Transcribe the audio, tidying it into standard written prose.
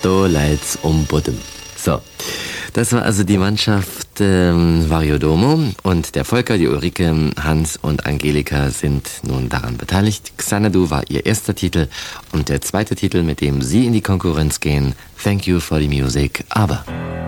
Da leid's Boden. So, das war also die Mannschaft Variodomo und der Volker, die Ulrike, Hans und Angelika sind nun daran beteiligt. Xanadu war ihr erster Titel und der zweite Titel, mit dem sie in die Konkurrenz gehen, Thank You for the Music, aber...